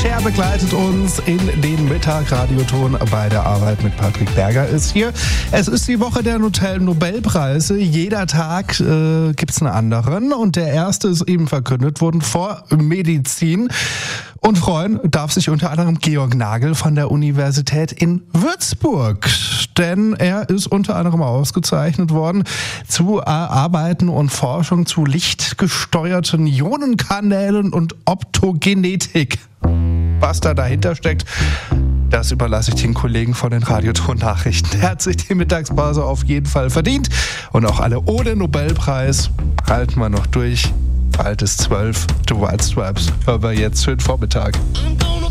Scher begleitet uns in den Mittag. Radioton bei der Arbeit mit Patrick Berger ist hier. Es ist die Woche der Nobelpreise. Jeder Tag gibt's einen anderen. Und der erste ist eben verkündet worden vor Medizin. Und freuen darf sich unter anderem Georg Nagel von der Universität in Würzburg. Denn er ist unter anderem ausgezeichnet worden zu Arbeiten und Forschung zu lichtgesteuerten Ionenkanälen und Optogenetik. Was da dahinter steckt, das überlasse ich den Kollegen von den Radioton-Nachrichten. Er hat sich die Mittagspause auf jeden Fall verdient. Und auch alle ohne Nobelpreis halten wir noch durch. Bald ist 12, The White Stripes. Hören wir jetzt für den Vormittag.